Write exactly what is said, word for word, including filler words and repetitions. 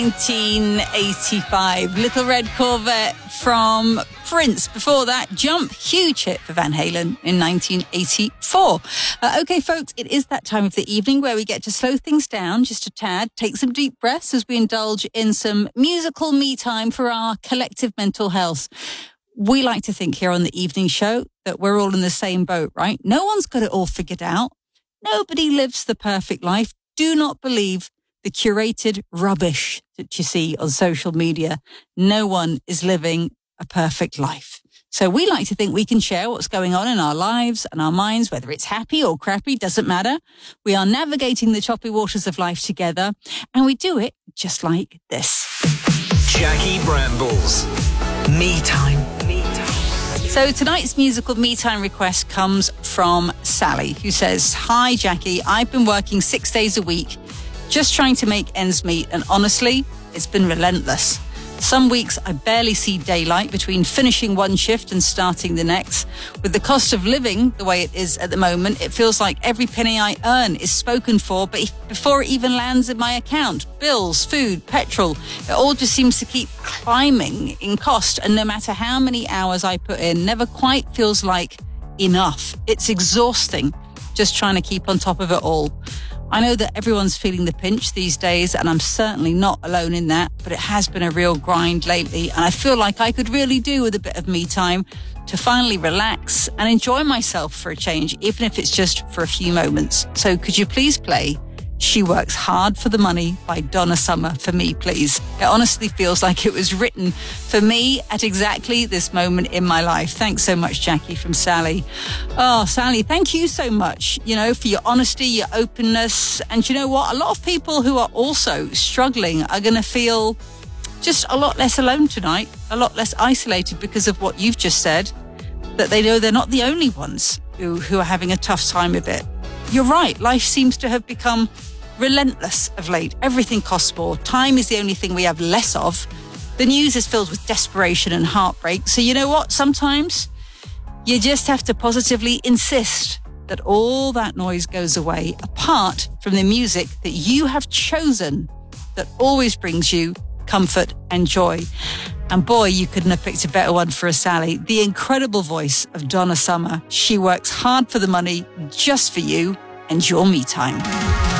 nineteen eighty-five, Little Red Corvette from Prince. Before that, Jump, huge hit for Van Halen in nineteen eighty-four. Uh, okay, folks, it is that time of the evening where we get to slow things down just a tad, take some deep breaths as we indulge in some musical me time for our collective mental health. We like to think here on the evening show that we're all in the same boat, right? No one's got it all figured out. Nobody lives the perfect life. Do not believe the curated rubbish that you see on social media. No one is living a perfect life. So we like to think we can share what's going on in our lives and our minds, whether it's happy or crappy, doesn't matter. We are navigating the choppy waters of life together, and we do it just like this. Jackie Brambles. Me time. Me time. So tonight's musical me time request comes from Sally, who says, "Hi, Jackie. I've been working six days a week, just trying to make ends meet, and honestly, it's been relentless. Some weeks I barely see daylight between finishing one shift and starting the next. With the cost of living the way it is at the moment, it feels like every penny I earn is spoken for, but before it even lands in my account. Bills, food, petrol, it all just seems to keep climbing in cost, and no matter how many hours I put in, never quite feels like enough. It's exhausting just trying to keep on top of it all. I know that everyone's feeling the pinch these days, and I'm certainly not alone in that, but it has been a real grind lately, and I feel like I could really do with a bit of me time to finally relax and enjoy myself for a change, even if it's just for a few moments. So could you please play She Works Hard for the Money by Donna Summer for me, please? It honestly feels like it was written for me at exactly this moment in my life." Thanks so much, Jackie, from Sally. Oh, Sally, thank you so much, you know, for your honesty, your openness. And you know what? A lot of people who are also struggling are going to feel just a lot less alone tonight, a lot less isolated because of what you've just said, that they know they're not the only ones who, who are having a tough time with it. You're right. Life seems to have become relentless of late. Everything costs more. Time is the only thing we have less of. The news is filled with desperation and heartbreak. So you know what? Sometimes you just have to positively insist that all that noise goes away, apart from the music that you have chosen that always brings you comfort and joy. And boy, you couldn't have picked a better one for a Sally. The incredible voice of Donna Summer. She works hard for the money just for you and your me time.